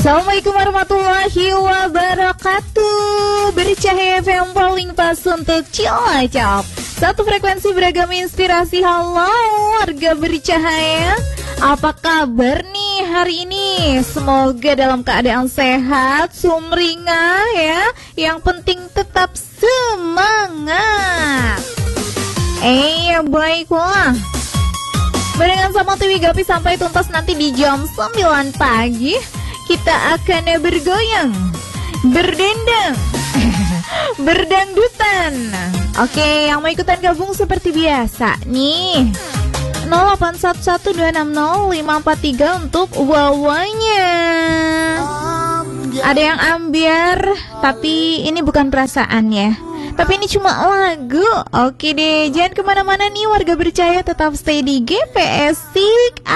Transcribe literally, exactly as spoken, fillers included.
Assalamualaikum warahmatullahi wabarakatuh. Bercahaya F M paling pas untuk Cilacap. Satu frekuensi beragam inspirasi. Halo warga bercahaya, apa kabar nih hari ini? Semoga dalam keadaan sehat, sumringah ya. Yang penting tetap semangat. Eh baiklah, barengan sama Tiwi Gapi sampai tuntas nanti di jam sembilan pagi. Kita akan bergoyang, berdendang, berdangdutan. Oke, yang mau ikutan gabung seperti biasa nih, nol delapan satu satu dua enam nol lima empat tiga untuk wawanya. Ada yang ambiar, tapi ini bukan perasaan ya, tapi ini cuma lagu. Oke deh, jangan kemana-mana nih warga bercahaya, tetap stay di G P S Sik.